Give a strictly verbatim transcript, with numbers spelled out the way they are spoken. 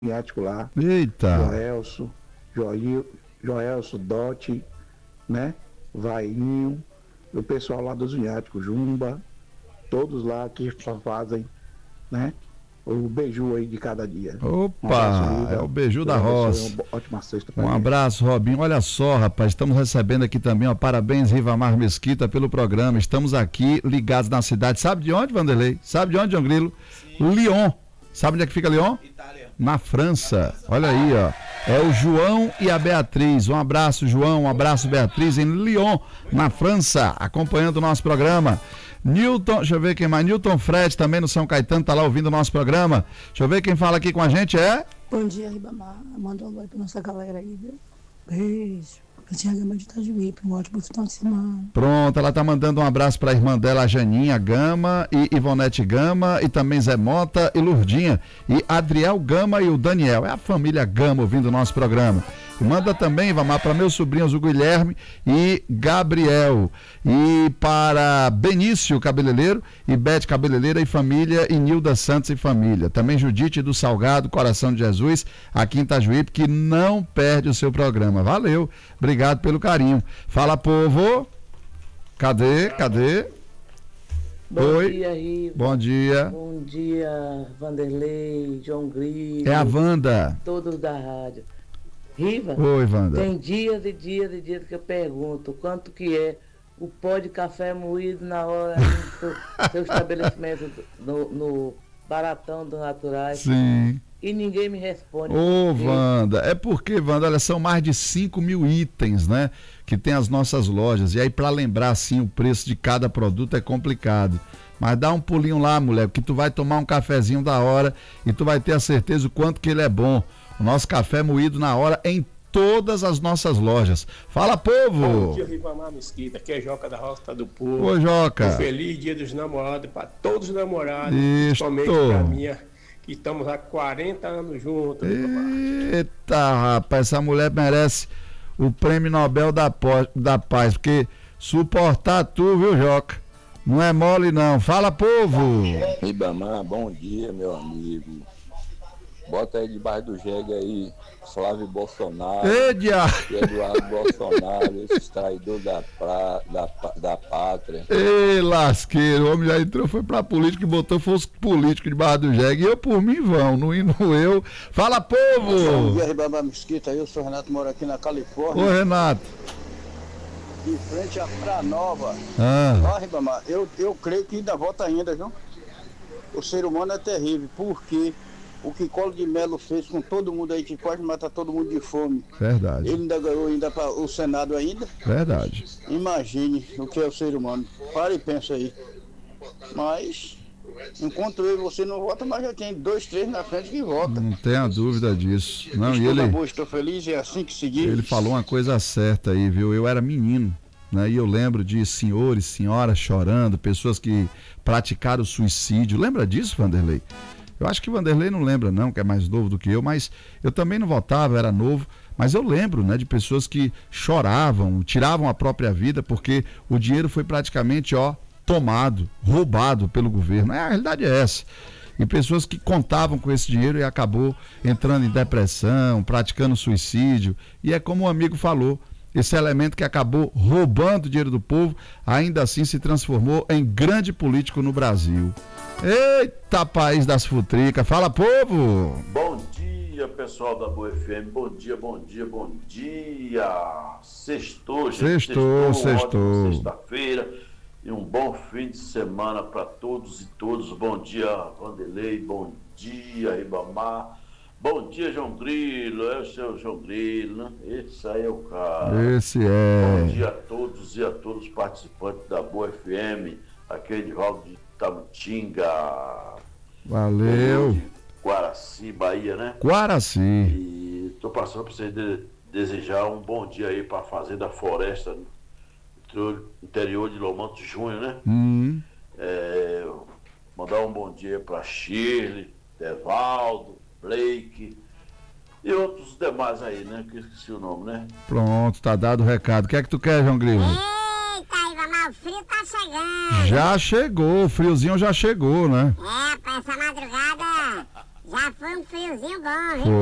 Miático lá. Eita! Joelso, Joil, Joelso, Dote, né? Vainho, o pessoal lá dos Uniáticos, Jumba, todos lá que só fazem, né? O beiju aí de cada dia. Opa, um abraço, é o beiju da roça. Uma ótima sexta pra Um gente. abraço, Robinho. Olha só, rapaz, estamos recebendo aqui também, ó, parabéns, Rivamar Mesquita, pelo programa. Estamos aqui ligados na cidade. Sabe de onde, Vanderlei? Sabe de onde, João Grilo? Sim. Lyon. Sabe onde é que fica Lyon? Itália. Na França. Olha aí, ó. É o João e a Beatriz. Um abraço, João. Um abraço, Beatriz, em Lyon, na França, acompanhando o nosso programa. Newton, deixa eu ver quem mais. Newton Fred, também no São Caetano, tá lá ouvindo o nosso programa. Deixa eu ver quem fala aqui com a gente, é? Bom dia, Ribamar. Manda um oi pra nossa galera aí, viu? Beijo. Eu tinha a Gama de Itajuípe, um ótimo final de semana. Pronto, ela tá mandando um abraço pra irmã dela, a Janinha Gama, e Ivonete Gama, e também Zé Mota e Lurdinha, e Adriel Gama e o Daniel. É a família Gama ouvindo o nosso programa. E manda também, Vamar, para meus sobrinhos, o Guilherme e Gabriel. E para Benício Cabeleireiro e Bete Cabeleireira e família, e Nilda Santos e família. Também Judite do Salgado, Coração de Jesus, aqui em Itajuípe, que não perde o seu programa. Valeu, obrigado pelo carinho. Fala, povo. Cadê? Cadê? Bom Oi. dia, Riva. Bom dia. Bom dia, Vanderlei, João Grilo. É a Wanda. Todos da rádio. Riva, Oi, Wanda. tem dias e dias e dias que eu pergunto quanto que é o pó de café moído na hora do seu, seu estabelecimento no, no Baratão do Naturais. Sim. E ninguém me responde. Ô, Wanda, é porque, Wanda, olha, são mais de cinco mil itens, né, que tem as nossas lojas, e aí para lembrar, assim, o preço de cada produto é complicado. Mas dá um pulinho lá, mulher, que tu vai tomar um cafezinho da hora e tu vai ter a certeza o quanto que ele é bom. O nosso café moído na hora em todas as nossas lojas. Fala, povo! Bom dia, Ribamar Mesquita, aqui é Joca da Roça do Povo. Ô, Joca! Um feliz dia dos namorados para todos os namorados, Isto. principalmente para minha, que estamos há quarenta anos juntos. Eita, rapaz, essa mulher merece o prêmio Nobel da, da Paz, porque suportar tu, viu, Joca? Não é mole, não. Fala, povo! Ribamar, bom dia, meu amigo. Bota aí debaixo do jegue aí, Flávio Bolsonaro, Edia. e Eduardo Bolsonaro, esse traidor da, pra, da, da pátria. Ei, lasqueiro, o homem já entrou, foi pra política e botou fosse político debaixo do jegue. E eu, por mim, vão, não indo eu. Fala, povo! Bom dia, Ribamar Mesquita, eu sou Renato, moro aqui na Califórnia. Ô, Renato. De frente à Praia Nova. Ah. Ó, Ribamar, eu, eu creio que ainda volta ainda, viu? O ser humano é terrível, porque o que Collor de Mello fez com todo mundo aí, que pode matar todo mundo de fome. Verdade. Ele ainda ganhou ainda para o Senado ainda. Verdade. Imagine o que é o ser humano. Para e pensa aí. Mas, enquanto eu e você não vota, mas já tem dois, três na frente que vota. Não tenha dúvida disso. Não, estou e ele, na boa, estou feliz, é assim que seguir. Ele falou uma coisa certa aí, viu? Eu era menino, né? E eu lembro de senhores, senhoras chorando, pessoas que praticaram suicídio. Lembra disso, Vanderlei? Eu acho que o Vanderlei não lembra não, que é mais novo do que eu, mas eu também não votava, era novo, mas eu lembro, né, de pessoas que choravam, tiravam a própria vida porque o dinheiro foi praticamente, ó, tomado, roubado pelo governo. É, a realidade é essa. E pessoas que contavam com esse dinheiro e acabou entrando em depressão, praticando suicídio, e é como o amigo falou, esse elemento que acabou roubando o dinheiro do povo, ainda assim se transformou em grande político no Brasil. Eita, país das futricas. Fala, povo! Bom dia, pessoal da Boa F M. Bom dia, bom dia, bom dia. Sextou, gente. Sextou, sextou. Sexta-feira. E um bom fim de semana para todos e todos. Bom dia, Vanderlei. Bom dia, Ribamar. Bom dia, João Grilo. É o seu João Grilo, né? Esse aí é o cara. Esse é. Bom dia a todos e a todos os participantes da Boa F M. Aqui é Edivaldo de Tabutinga. Valeu. Guaraci, Bahia, né? Guaraci. E tô passando para vocês de, desejar um bom dia aí para a Fazenda Floresta, interior, interior de Lomanto Júnior, né? Hum. É, mandar um bom dia para Shirley, Devaldo, Blake e outros demais aí, né? Que eu esqueci o nome, né? Pronto, tá dado o recado. O que é que tu quer, João Grilo? Eita, Ivamar, o frio tá chegando. Já chegou, o friozinho já chegou, né? É, pra essa madrugada já Já foi um friozinho bom, viu?